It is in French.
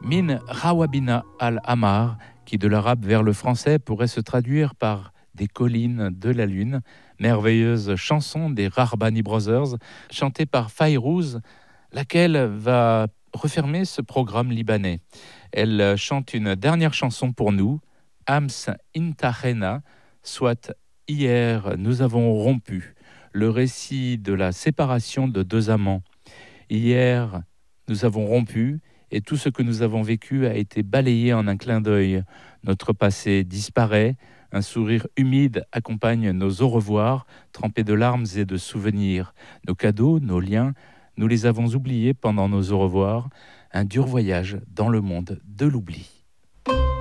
Min Rawabina al-Amar, qui de l'arabe vers le français pourrait se traduire par des collines de la lune, merveilleuse chanson des Rahbani Brothers, chantée par Fayrouz, laquelle va refermer ce programme libanais. Elle chante une dernière chanson pour nous, Ams Intahena, soit hier nous avons rompu, le récit de la séparation de deux amants. Hier nous avons rompu et tout ce que nous avons vécu a été balayé en un clin d'œil. Notre passé disparaît, un sourire humide accompagne nos au revoir, trempés de larmes et de souvenirs. Nos cadeaux, nos liens, nous les avons oubliés pendant nos au revoir. Un dur voyage dans le monde de l'oubli.